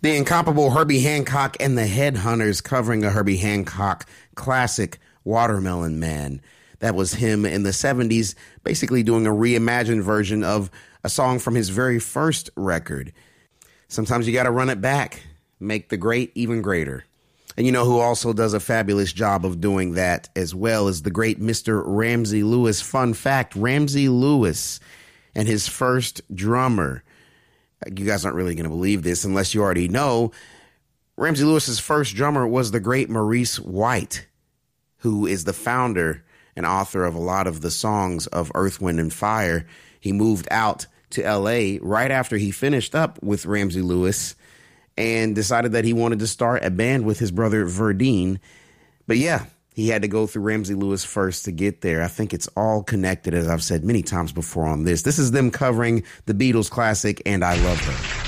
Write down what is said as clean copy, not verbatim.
The incomparable Herbie Hancock and the Headhunters covering a Herbie Hancock classic, Watermelon Man. That was him in the 70s, basically doing a reimagined version of a song from his very first record. Sometimes you got to run it back, make the great even greater. And you know who also does a fabulous job of doing that as well is the great Mr. Ramsey Lewis. Fun fact, Ramsey Lewis and his first drummer. You guys aren't really going to believe this unless you already know. Ramsey Lewis's first drummer was the great Maurice White, who is the founder and author of a lot of the songs of Earth, Wind, and Fire. He moved out to L.A. right after he finished up with Ramsey Lewis and decided that he wanted to start a band with his brother Verdine. But yeah, he had to go through Ramsey Lewis first to get there. I think it's all connected, as I've said many times before on this. This is them covering the Beatles classic, And I Love Her.